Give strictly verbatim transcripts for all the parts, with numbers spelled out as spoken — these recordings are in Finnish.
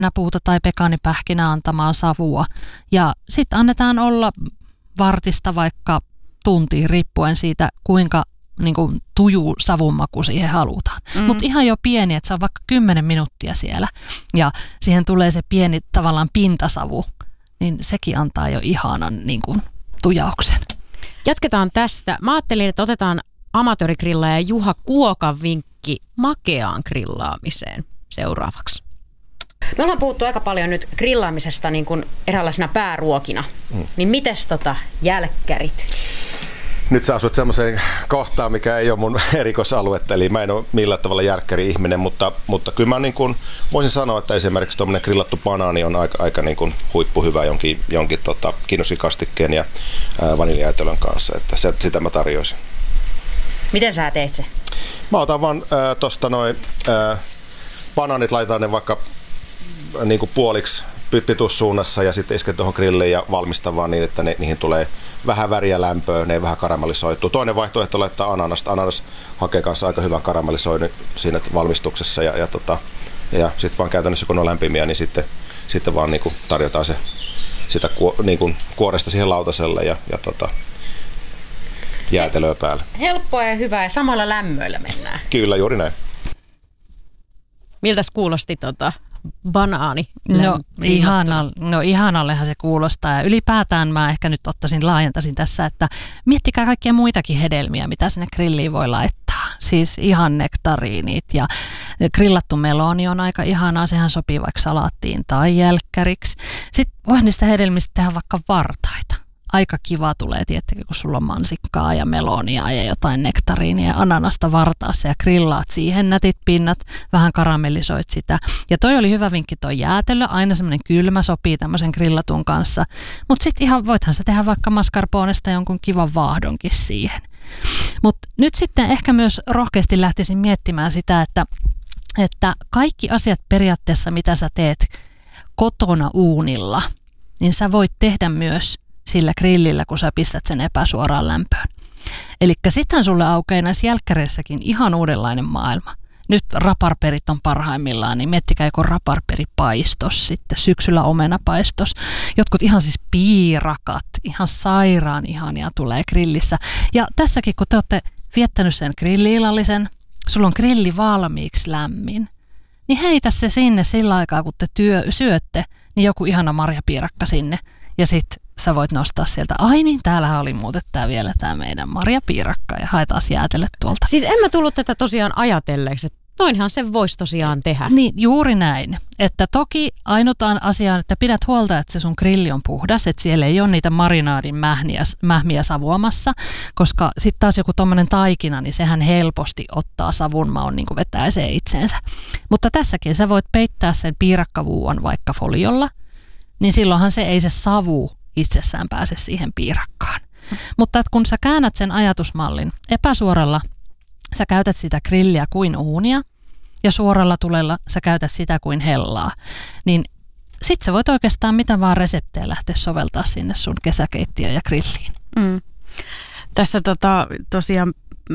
näpuuta tai pekaanipähkinä antamaan savua. Ja sitten annetaan olla vartista vaikka tuntiin riippuen siitä, kuinka niin kuin tuju savunmaku siihen halutaan. Mm. Mutta ihan jo pieni, että se on vaikka kymmenen minuuttia siellä ja siihen tulee se pieni tavallaan pintasavu, niin sekin antaa jo ihanan niin kuin tujauksen. Jatketaan tästä. Mä ajattelin, että otetaan amatöörigrillaaja Juha Kuokan vinkki makeaan grillaamiseen seuraavaksi. Me ollaan puhuttu aika paljon nyt grillaamisesta niin kuin eräänlaisena pääruokina. Mm. Niin mites tota jälkkärit? Nyt sä asut semmoiseen kohtaan, mikä ei ole mun erikoisaluetta, eli mä en ole millään tavalla järkkäri-ihminen, mutta, mutta kyllä mä niin kuin voisin sanoa, että esimerkiksi tuommoinen grillattu banaani on aika, aika niin kuin huippuhyvä jonkin, jonkin tota, kiinnossikastikkeen ja vaniljajäätelön kanssa, että se, sitä mä tarjoisin. Miten sä teet se? Mä otan vaan äh, tosta noin äh, banaanit, laitan ne vaikka äh, niin kuin puoliksi pituussuunnassa ja sitten isken tuohon grilliin ja valmistan vaan niin, että ne, niihin tulee vähän väriä lämpöä, ne ei vähän karamellisoituu. Toinen vaihtoehto laittaa ananasta. Ananas hakee kanssa aika hyvän karamellisoinnin siinä valmistuksessa ja, ja, tota, ja sitten vaan käytännössä kun on lämpimiä, niin sitten, sitten vaan niin kuin tarjotaan se sitä ku, niin kuin kuoresta siihen lautaselle ja, ja tota, jäätelöä päälle. Helppoa ja hyvää ja samalla lämmöillä mennään. Kyllä, juuri näin. Miltäs kuulosti tota banaani? No, ihanal, no ihanallehan se kuulostaa ja ylipäätään mä ehkä nyt ottaisin, laajentaisin tässä, että miettikää kaikkia muitakin hedelmiä, mitä sinne grilliin voi laittaa. Siis ihan nektariinit ja grillattu meloni on aika ihanaa, sehän sopii vaikka salaattiin tai jälkkäriksi. Sitten voi niistä hedelmistä tehdä vaikka vartaita. Aika kiva tulee, tietenkin, kun sulla on mansikkaa ja melonia ja jotain nektariinia ja ananasta vartaassa ja grillaat siihen nätit pinnat, vähän karamellisoit sitä. Ja toi oli hyvä vinkki toi jäätelö, aina semmoinen kylmä sopii tämmöisen grillatun kanssa. Mutta sitten ihan voithan sä tehdä vaikka mascarponesta jonkun kivan vaahdonkin siihen. Mutta nyt sitten ehkä myös rohkeasti lähtisin miettimään sitä, että, että kaikki asiat periaatteessa, mitä sä teet kotona uunilla, niin sä voit tehdä myös sillä grillillä, kun sä pistät sen epäsuoraan lämpöön. Eli sittenhän sulle aukeaa näissä jälkkäreissäkin ihan uudenlainen maailma. Nyt raparperit on parhaimmillaan, niin miettikää joku raparperipaistos, sitten syksyllä omenapaistos. Jotkut ihan siis piirakat, ihan sairaan ihania tulee grillissä. Ja tässäkin, kun te olette viettänyt sen grilli-illallisen, sulla on grilli valmiiksi lämmin, niin heitä se sinne sillä aikaa, kun te työ, syötte, niin joku ihana marjapiirakka sinne. Ja sitten sä voit nostaa sieltä, ai niin, täällähän oli muuten tää vielä tämä meidän marjapiirakka ja haetaan jäätelöt tuolta. Siis en mä tullut tätä tosiaan ajatelleeksi, että noinhan se voisi tosiaan tehdä. Niin, juuri näin. Että toki ainotaan asiaan, että pidät huolta, että se sun grilli on puhdas, että siellä ei ole niitä marinaadin mähmiä, mähmiä savuamassa, koska sitten taas joku tommonen taikina, niin sehän helposti ottaa savun maun, niin kuin vetää se itseensä. Mutta tässäkin sä voit peittää sen piirakkavuuon vaikka foliolla, niin silloinhan se ei se savu itsessään pääse siihen piirakkaan. Mm. Mutta että kun sä käännät sen ajatusmallin epäsuoralla, sä käytät sitä grilliä kuin uunia ja suoralla tulella sä käytät sitä kuin hellaa, niin sit sä voit oikeastaan mitä vaan reseptejä lähteä soveltaa sinne sun kesäkeittiöön ja grilliin. Mm. Tässä tota, tosiaan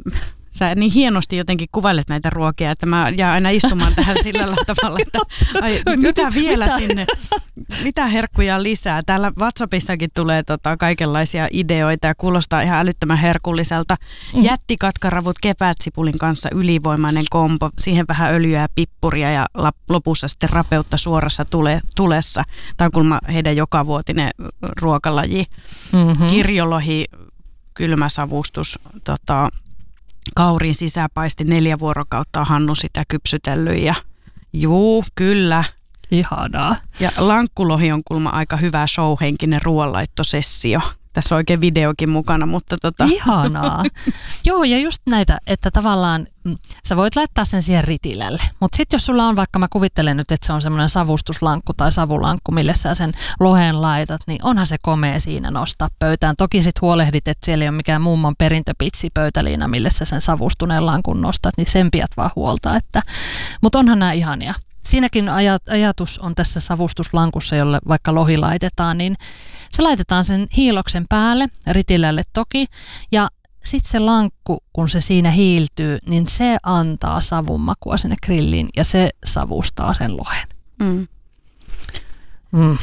sä niin hienosti jotenkin kuvailet näitä ruokia, että mä jään aina istumaan tähän sillä tavalla, että ai, mitä vielä mitä? sinne, mitä herkkuja lisää. Täällä WhatsAppissakin tulee tota kaikenlaisia ideoita ja kuulostaa ihan älyttömän herkulliselta. Mm. Jättikatkaravut kepätsipulin kanssa ylivoimainen kombo, siihen vähän öljyä ja pippuria ja lopussa sitten rapeutta suorassa tule, tulessa. Tämä on kuulemma heidän jokavuotinen ruokalaji. Mm-hmm. Kirjolohi, kylmäsavustus, tota, kaurin sisäpaisti, neljä vuorokautta on Hannu sitä kypsytellyt ja juu, kyllä. Ihanaa. Ja lankkulohi on kuulemma aika hyvä showhenkinen ruoanlaittosessio. Tässä on oikein videokin mukana, mutta tota. Ihanaa. Joo, ja just näitä, että tavallaan sä voit laittaa sen siihen ritilälle. Mutta sitten jos sulla on, vaikka mä kuvittelen nyt, että se on semmoinen savustuslankku tai savulankku, mille sä sen lohen laitat, niin onhan se komea siinä nostaa pöytään. Toki sit huolehdit, että siellä ei ole mikään mummon perintöpitsi pöytäliina, mille sä sen savustuneen lankun nostat, niin sen pidät vaan huolta. Että. Mutta onhan nämä ihania. Siinäkin ajatus on tässä savustuslankussa, jolle vaikka lohi laitetaan, niin se laitetaan sen hiiloksen päälle, ritilälle toki, ja sitten se lankku, kun se siinä hiiltyy, niin se antaa savun makua sinne grilliin ja se savustaa sen lohen. Mm. Mm.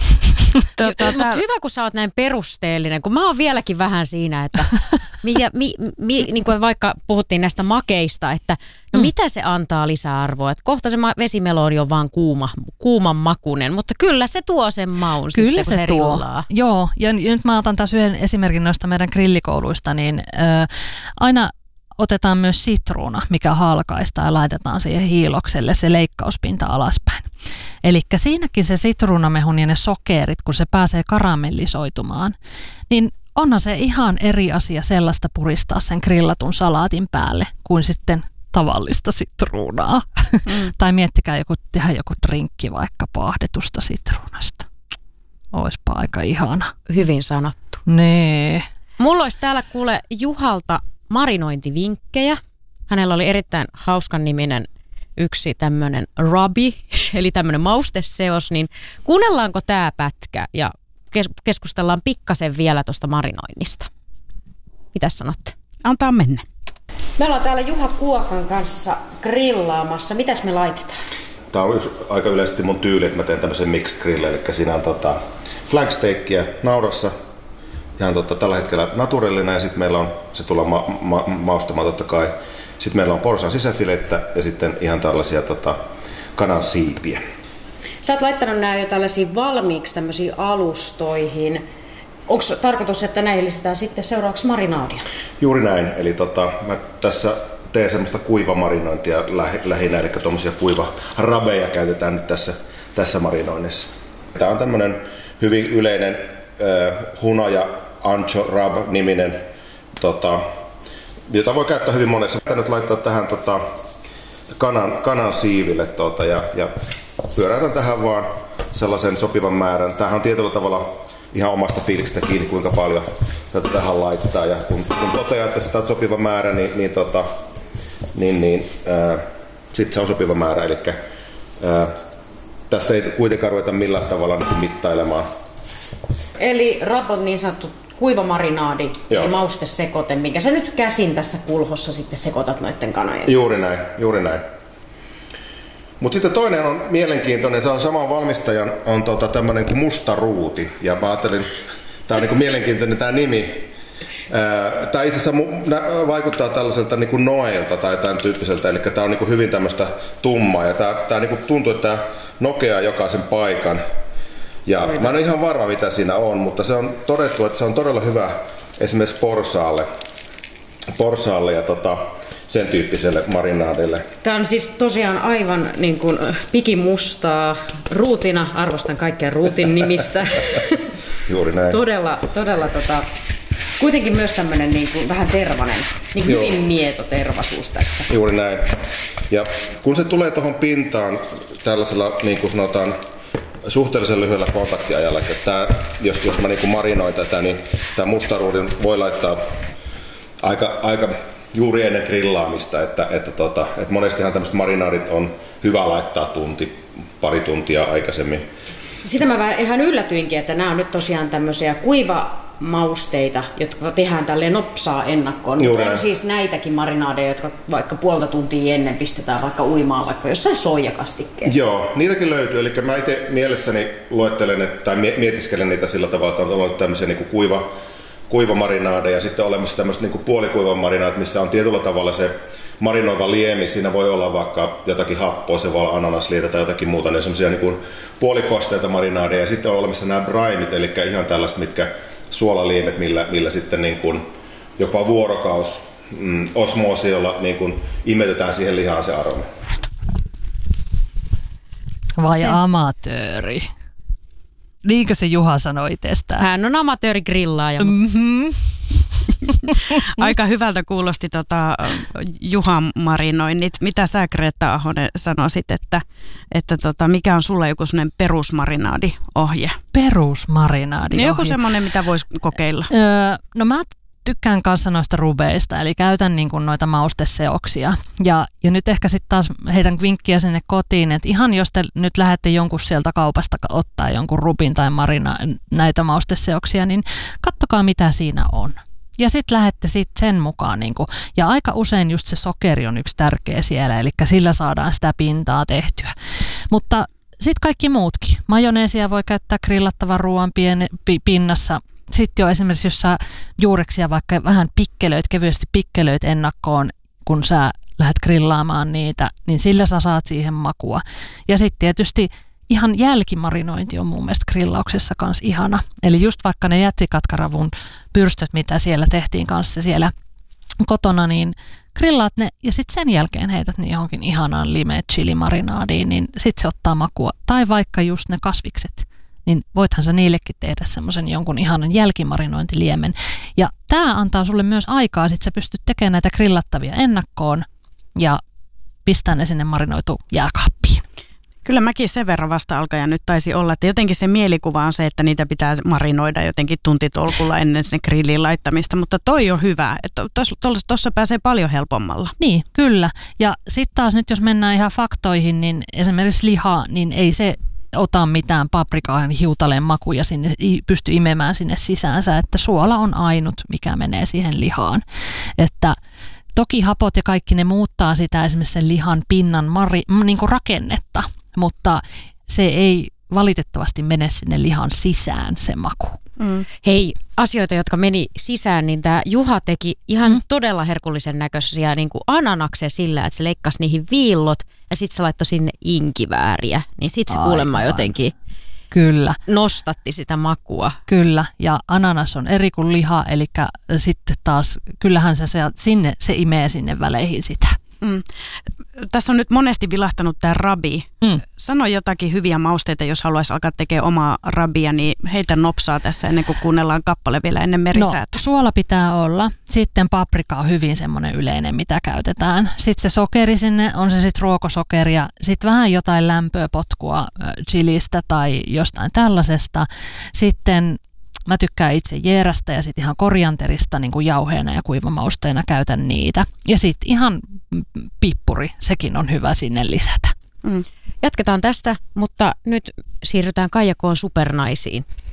Tota, mutta hyvä, kun sä oot näin perusteellinen, kun mä oon vieläkin vähän siinä, että mi, mi, mi, niin kuin vaikka puhuttiin näistä makeista, että no mm. mitä se antaa lisäarvoa, että kohta se vesimeloni on vaan kuuma, kuuman makunen, mutta kyllä se tuo sen maun kyllä sitten, se, kun se tuo. rillaa. Joo, ja nyt mä otan taas yhden esimerkin noista meidän grillikouluista, niin äh, aina otetaan myös sitruuna, mikä halkaistaan ja laitetaan siihen hiilokselle se leikkauspinta alaspäin. Eli siinäkin se sitruunamehun ja ne sokerit, kun se pääsee karamellisoitumaan, niin onhan se ihan eri asia sellaista puristaa sen grillatun salaatin päälle kuin sitten tavallista sitruunaa. Mm. Tai miettikää joku, tehdä joku drinkki vaikka paahdetusta sitruunasta. Oispa aika ihana. Hyvin sanottu. Nee. Mulla olisi täällä kuule Juhalta marinointivinkkejä. Hänellä oli erittäin hauskan niminen yksi tämmöinen ruby, eli tämmöinen mausteseos, niin kuunnellaanko tämä pätkä ja kes- keskustellaan pikkasen vielä tuosta marinoinnista. Mitäs sanotte? Antaa mennä. Me ollaan täällä Juha Kuokan kanssa grillaamassa. Mitäs me laitetaan? Tämä on aika yleisesti mun tyyli, että mä teen tämmöisen mixed grill, eli siinä on tota flanksteikkiä naurassa, ihan tota, tällä hetkellä naturellinen, ja sitten meillä on, se tullaan ma- ma- maustamaan totta kai. Sitten meillä on porsan sisäfilettä ja sitten ihan tällaisia tota, kanan siipiä. Sä oot laittanut nämä jo tällaisiin valmiiksi tämmöisiin alustoihin. Onko tarkoitus, että näihin lisätään sitten seuraavaksi marinaadia? Juuri näin. Eli tota, mä tässä teen semmoista kuivamarinointia lähi- lähinnä, eli tuommoisia kuivarabeja käytetään nyt tässä, tässä marinoinnissa. Tämä on tämmöinen hyvin yleinen äh, hunaja ancho rub niminen, tota, jota voi käyttää hyvin monessa. Tämä nyt laittaa tähän tota, kanan, kanan siiville tota, ja, ja pyöräytän tähän vaan sellaisen sopivan määrän. Tämähän on tietyllä tavalla ihan omasta fiiliksestä kiinni, kuinka paljon tätä tähän laittaa. Ja kun, kun toteaa, että sitä on sopiva määrä, niin, niin, tota, niin, niin sitten se on sopiva määrä. Eli ää, tässä ei kuitenkaan ruveta millään tavalla niin mittailemaan. Eli rapot niin sanottu kuivamarinaadi ja maustesekote, minkä sä nyt käsin tässä kulhossa sitten sekoitat noiden kanojen. Juuri näin, juuri näin. Mutta sitten toinen on mielenkiintoinen, se on saman valmistajan, on tota tämmöinen kuin musta ruuti. Ja mä ajattelin, tää on niinku mielenkiintoinen tää nimi. Tämä itse asiassa vaikuttaa tällaiselta niin kuin noelta tai tämän tyyppiseltä, eli tämä on niin kuin hyvin tämmöistä tummaa. Ja tää, tää niin kuin tuntuu, että tämä nokeaa jokaisen paikan. Ja Oita. Mä en ole ihan varma, mitä siinä on, mutta se on todettu, että se on todella hyvä esimerkiksi porsaalle, porsaalle ja tota, sen tyyppiselle marinaadille. Tämä on siis tosiaan aivan niin kuin pikimustaa ruutina. Arvostan kaikkea ruutin nimistä. Juuri näin. todella, todella tota, kuitenkin myös tämmöinen niin kuin vähän tervanen, niin hyvin mieto tervasuus tässä. Juuri näin. Ja kun se tulee tuohon pintaan tällaisella, niin kuin sanotaan, suhteellisen lyhyellä kontaktiajalla, että tämä, jos, jos mä niin kuin marinoin tätä, niin tämä mustaruudin voi laittaa aika, aika juuri ennen grillaamista, että, että, tota, että monestihan tämmöiset marinaadit on hyvä laittaa tunti, pari tuntia aikaisemmin. Sitä mä ihan yllätyinkin, että nämä on nyt tosiaan tämmöisiä kuivamausteita, jotka tehdään tälleen nopsaa ennakkoon. Juuri on siis näitäkin marinaadeja, jotka vaikka puolta tuntia ennen pistetään vaikka uimaan vaikka jossain soijakastikkeessa. Joo, niitäkin löytyy. Eli mä itse mielessäni luettelen tai mietiskelen niitä sillä tavalla, että on ollut tämmöisiä niin kuin kuiva, kuivamarinaade ja sitten olemassa tämmöiset niin kuin puolikuivan marinaadit, missä on tietyllä tavalla se marinoiva liemi. Siinä voi olla vaikka jotakin happoa, se voi olla ananasliitä tai jotakin muuta, niin semmoisia niin kuin puolikosteita marinaadeja. Ja sitten on olemassa nämä brineit, eli ihan tällaiset, mitkä suolaliemet, millä, millä sitten niin kuin jopa vuorokaus mm, osmoosiolla niin kuin imetetään siihen lihaan se aroma. Vai se amatööri? Niinkö se Juha sanoi itsestään? Hän on amatöörigrillaaja. Mm-hmm. Aika hyvältä kuulosti tota Juhan marinoinnit. Mitä sä, Greta Ahonen, sanoisit, että, että tota, mikä on sulla joku sellainen perusmarinaadiohje? Perusmarinaadiohje? Joku semmoinen, mitä voisi kokeilla. Öö, no mä tykkään kanssa noista rubeista, eli käytän niin kuin noita mausteseoksia. Ja, ja nyt ehkä sitten taas heitän vinkkiä sinne kotiin, että ihan jos te nyt lähdette jonkun sieltä kaupasta ottaa jonkun rubin tai marina näitä mausteseoksia, niin kattokaa mitä siinä on. Ja sitten lähdette sit sen mukaan. Niin kuin, ja aika usein just se sokeri on yksi tärkeä siellä, eli sillä saadaan sitä pintaa tehtyä. Mutta sitten kaikki muutkin. Majoneesia voi käyttää grillattavan ruoan piene, pi, pinnassa. Sitten jo esimerkiksi, jos sä juureksia vaikka vähän pikkelöit, kevyesti pikkelöit ennakkoon, kun sä lähdet grillaamaan niitä, niin sillä sä saat siihen makua. Ja sitten tietysti ihan jälkimarinointi on mun mielestä grillauksessa kanssa ihana. Eli just vaikka ne jättikatkaravun pyrstöt, mitä siellä tehtiin kanssa siellä kotona, niin grillaat ne ja sitten sen jälkeen heität ne johonkin ihanaan lime-chili-marinaadiin, niin sitten se ottaa makua. Tai vaikka just ne kasvikset, niin voithan sä niillekin tehdä semmoisen jonkun ihanan jälkimarinointiliemen. Ja tämä antaa sulle myös aikaa, sit sä pystyt tekemään näitä grillattavia ennakkoon ja pistää ne sinne marinoitu jääkaappiin. Kyllä mäkin sen verran vasta alkaja nyt taisi olla, että jotenkin se mielikuva on se, että niitä pitää marinoida jotenkin tuntitolkulla ennen sinne grilliin laittamista, mutta toi on hyvä, että tuossa pääsee paljon helpommalla. Niin, kyllä. Ja sitten taas nyt jos mennään ihan faktoihin, niin esimerkiksi liha, niin ei se ota mitään paprikaa hiutaleen makuja sinne, pysty imemään sinne sisäänsä, että suola on ainut, mikä menee siihen lihaan. Että toki hapot ja kaikki ne muuttaa sitä esimerkiksi sen lihan pinnan mari, niin kuin rakennetta, mutta se ei valitettavasti mene sinne lihan sisään se maku. Mm. Hei, asioita, jotka meni sisään, niin tämä Juha teki ihan mm. todella herkullisen näköisiä niin kuin ananaksia sillä, että se leikkasi niihin viillot ja sitten se laittoi sinne inkivääriä. Niin sitten se kuulemma jotenkin Kyllä. nostatti sitä makua. Kyllä, ja ananas on eri kuin liha, eli sitten taas kyllähän se, se, sinne, se imee sinne väleihin sitä. Mm. Tässä on nyt monesti vilahtanut tämä rabi. Mm. Sano jotakin hyviä mausteita, jos haluaisi alkaa tekemään omaa rabia, niin heitä nopsaa tässä ennen kuin kuunnellaan kappale vielä ennen merisäätä. No, suola pitää olla. Sitten paprika on hyvin semmoinen yleinen, mitä käytetään. Sitten se sokeri sinne, on se sitten ruokosokeri ja sitten vähän jotain lämpöä, potkua chilistä tai jostain tällaisesta. Sitten mä tykkään itse jeerästä ja sitten ihan korianterista niin kuin jauheena ja kuivamausteena käytän niitä. Ja sitten ihan pippuri, sekin on hyvä sinne lisätä. Mm. Jatketaan tästä, mutta nyt siirrytään Kaija K:n supernaisiin.